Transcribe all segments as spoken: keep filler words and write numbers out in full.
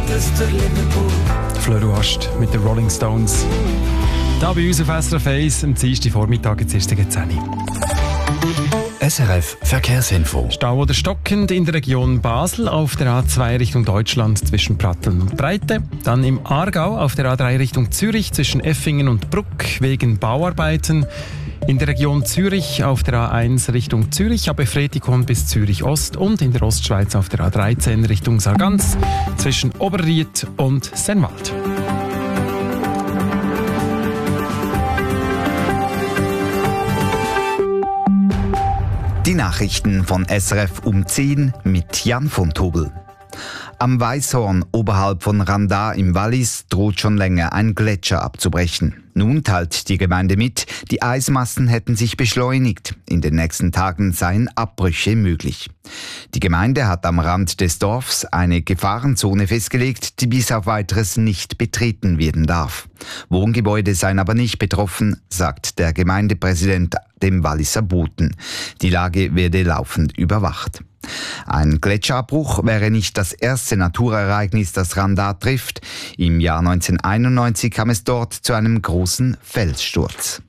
Manchester, Liverpool. Fleur du hast mit den Rolling Stones. Da bei uns auf S R F eins am Dienstag Vormittag, jetzt ist es zehn Uhr. S R F Verkehrsinfo. Stau oder stockend in der Region Basel auf der A zwei Richtung Deutschland zwischen Pratteln und Breite. Dann im Aargau auf der A drei Richtung Zürich zwischen Effingen und Bruck wegen Bauarbeiten. In der Region Zürich auf der A eins Richtung Zürich, ab Efretikon bis Zürich Ost und in der Ostschweiz auf der A dreizehn Richtung Sargans zwischen Oberried und Sennwald. Die Nachrichten von S R F um zehn mit Jan von Tobel. Am Weißhorn oberhalb von Randa im Wallis droht schon länger ein Gletscher abzubrechen. Nun teilt die Gemeinde mit, die Eismassen hätten sich beschleunigt. In den nächsten Tagen seien Abbrüche möglich. Die Gemeinde hat am Rand des Dorfs eine Gefahrenzone festgelegt, die bis auf Weiteres nicht betreten werden darf. Wohngebäude seien aber nicht betroffen, sagt der Gemeindepräsident dem Walliser Boten. Die Lage werde laufend überwacht. Ein Gletscherabbruch wäre nicht das erste Naturereignis, das Randa trifft. Im Jahr neunzehnhunderteinundneunzig kam es dort zu einem großen Felssturz.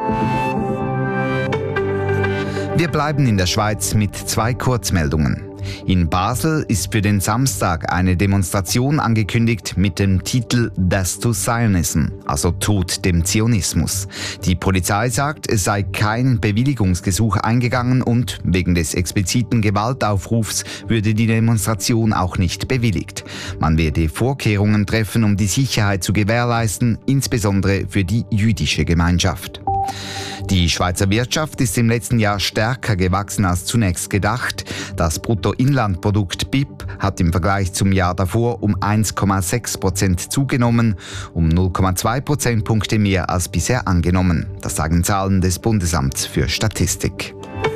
Wir bleiben in der Schweiz mit zwei Kurzmeldungen. In Basel ist für den Samstag eine Demonstration angekündigt mit dem Titel Death to Zionism, also Tod dem Zionismus. Die Polizei sagt, es sei kein Bewilligungsgesuch eingegangen und wegen des expliziten Gewaltaufrufs würde die Demonstration auch nicht bewilligt. Man werde Vorkehrungen treffen, um die Sicherheit zu gewährleisten, insbesondere für die jüdische Gemeinschaft. Die Schweizer Wirtschaft ist im letzten Jahr stärker gewachsen als zunächst gedacht. Das Bruttoinlandprodukt B I P hat im Vergleich zum Jahr davor um eins Komma sechs Prozent zugenommen, um null Komma zwei Prozentpunkte mehr als bisher angenommen. Das sagen Zahlen des Bundesamts für Statistik.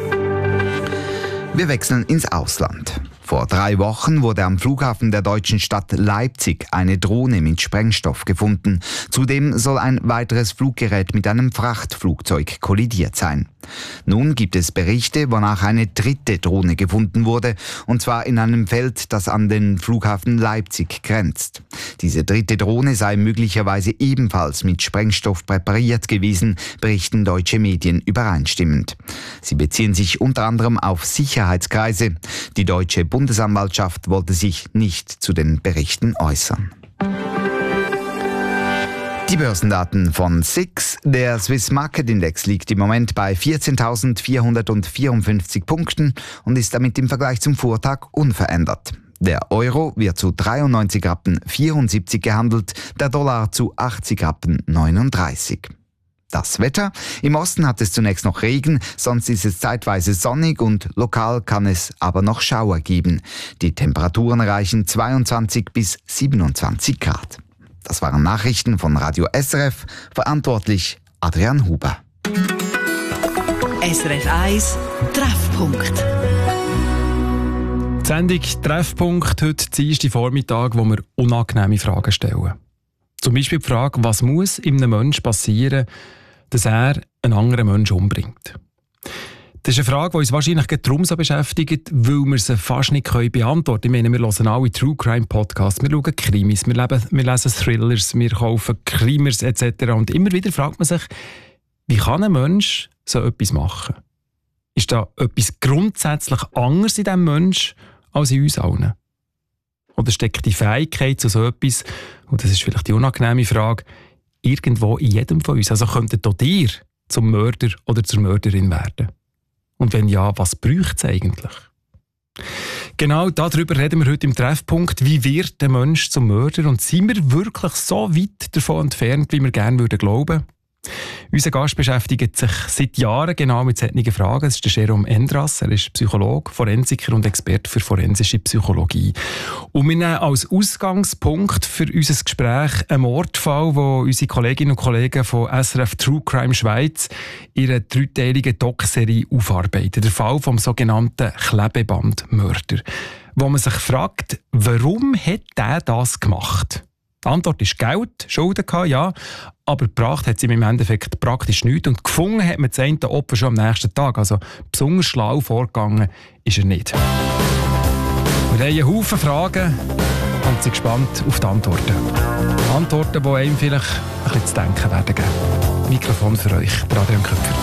Wir wechseln ins Ausland. Vor drei Wochen wurde am Flughafen der deutschen Stadt Leipzig eine Drohne mit Sprengstoff gefunden. Zudem soll ein weiteres Fluggerät mit einem Frachtflugzeug kollidiert sein. Nun gibt es Berichte, wonach eine dritte Drohne gefunden wurde, und zwar in einem Feld, das an den Flughafen Leipzig grenzt. Diese dritte Drohne sei möglicherweise ebenfalls mit Sprengstoff präpariert gewesen, berichten deutsche Medien übereinstimmend. Sie beziehen sich unter anderem auf Sicherheitskreise. Die deutsche Bundesanwaltschaft wollte sich nicht zu den Berichten äußern. Die Börsendaten von S I X. Der Swiss Market Index liegt im Moment bei vierzehntausendvierhundertvierundfünfzig Punkten und ist damit im Vergleich zum Vortag unverändert. Der Euro wird zu dreiundneunzig Rappen vierundsiebzig gehandelt, der Dollar zu achtzig Rappen neununddreißig. Das Wetter. Im Osten hat es zunächst noch Regen, sonst ist es zeitweise sonnig und lokal kann es aber noch Schauer geben. Die Temperaturen reichen zweiundzwanzig bis siebenundzwanzig Grad. Das waren Nachrichten von Radio S R F, verantwortlich Adrian Huber. S R F eins Treffpunkt. Die Sendung Treffpunkt heute Dienstag Vormittag, wo wir unangenehme Fragen stellen. Zum Beispiel die Frage, was muss in einem Menschen passieren, dass er einen anderen Menschen umbringt. Das ist eine Frage, die uns wahrscheinlich darum so beschäftigt, weil wir sie fast nicht beantworten können. Ich meine, wir hören alle True Crime Podcasts, wir schauen Krimis, wir, leben, wir lesen Thrillers, wir kaufen Krimers et cetera. Und immer wieder fragt man sich, wie kann ein Mensch so etwas machen? Ist da etwas grundsätzlich anderes in diesem Menschen als in uns allen? Oder steckt die Fähigkeit zu so etwas, und das ist vielleicht die unangenehme Frage, irgendwo in jedem von uns? Also könntet auch ihr zum Mörder oder zur Mörderin werden? Und wenn ja, was bräuchte es eigentlich? Genau darüber reden wir heute im Treffpunkt. Wie wird der Mensch zum Mörder? Und sind wir wirklich so weit davon entfernt, wie wir gerne würden glauben? Unser Gast beschäftigt sich seit Jahren genau mit solchen Fragen. Das ist der Jérôme Endras. Er ist Psychologe, Forensiker und Experte für forensische Psychologie. Und wir nehmen als Ausgangspunkt für unser Gespräch einen Mordfall, wo unsere Kolleginnen und Kollegen von S R F True Crime Schweiz ihre dreiteilige Doc-Serie aufarbeiten. Der Fall vom sogenannten Klebebandmörder. Wo man sich fragt, warum hat der das gemacht? Die Antwort ist Geld, Schulden gehabt, ja, aber gebracht hat sie ihm im Endeffekt praktisch nichts und gefunden hat man das eine Opfer schon am nächsten Tag. Also besonders schlau vorgegangen ist er nicht. Wir haben einen Haufen Fragen und sind gespannt auf die Antworten. Antworten, die einem vielleicht ein bisschen zu denken werden geben. Mikrofon für euch, Adrian Köpfer.